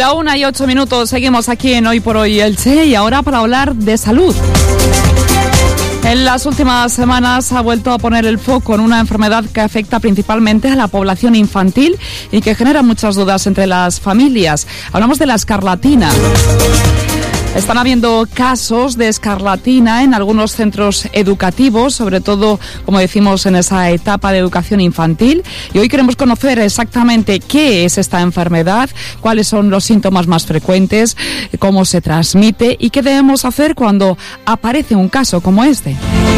La 1:08, seguimos aquí en Hoy por Hoy Elche y ahora para hablar de salud. En las últimas semanas ha vuelto a poner el foco en una enfermedad que afecta principalmente a la población infantil y que genera muchas dudas entre las familias. Hablamos de la escarlatina. Están habiendo casos de escarlatina en algunos centros educativos, sobre todo, como decimos, en esa etapa de educación infantil. Y hoy queremos conocer exactamente qué es esta enfermedad, cuáles son los síntomas más frecuentes, cómo se transmite y qué debemos hacer cuando aparece un caso como este.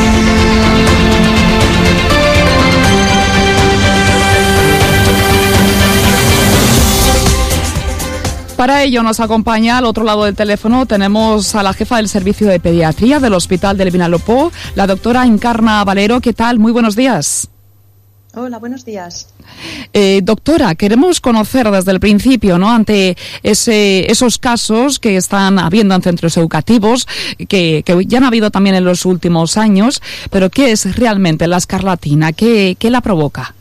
Para ello nos acompaña al otro lado del teléfono, tenemos a la jefa del servicio de pediatría del Hospital del Vinalopó, la doctora Encarna Valero. ¿Qué tal? Muy buenos días. Hola, buenos días. Doctora, queremos conocer desde el principio, ¿no?, ante esos casos que están habiendo en centros educativos, que ya han habido también en los últimos años, pero ¿qué es realmente la escarlatina? ¿Qué la provoca?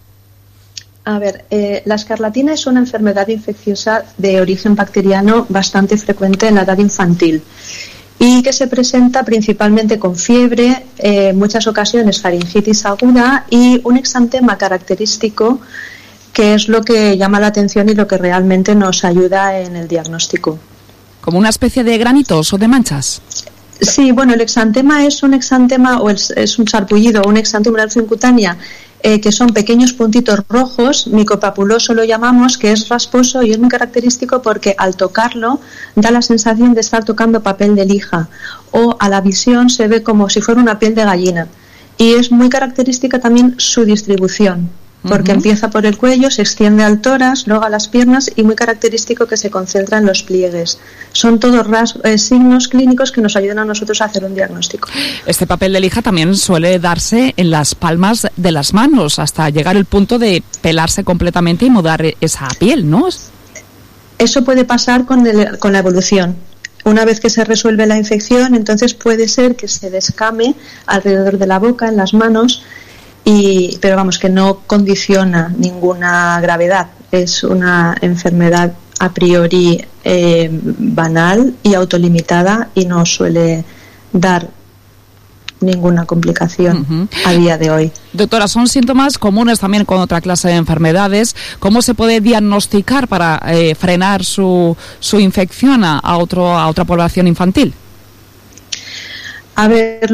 A ver, la escarlatina es una enfermedad infecciosa de origen bacteriano bastante frecuente en la edad infantil y que se presenta principalmente con fiebre, en muchas ocasiones faringitis aguda y un exantema característico, que es lo que llama la atención y lo que realmente nos ayuda en el diagnóstico. ¿Como una especie de granitos o de manchas? Sí, bueno, el exantema es un exantema o es un sarpullido o un exantema de la cutánea, que son pequeños puntitos rojos, micopapuloso lo llamamos, que es rasposo y es muy característico porque al tocarlo da la sensación de estar tocando papel de lija, o a la visión se ve como si fuera una piel de gallina. Y es muy característica también su distribución, porque empieza por el cuello, se extiende al tórax, luego a las piernas y muy característico que se concentra en los pliegues. Son todos signos clínicos que nos ayudan a nosotros a hacer un diagnóstico. Este papel de lija también suele darse en las palmas de las manos hasta llegar al punto de pelarse completamente y mudar esa piel, ¿no? Eso puede pasar con la evolución. Una vez que se resuelve la infección, entonces puede ser que se descame alrededor de la boca, en las manos, pero vamos, que no condiciona ninguna gravedad. Es una enfermedad a priori banal y autolimitada y no suele dar ninguna complicación a día de hoy. Doctora, son síntomas comunes también con otra clase de enfermedades. ¿Cómo se puede diagnosticar para frenar su infección a otra población infantil? A ver,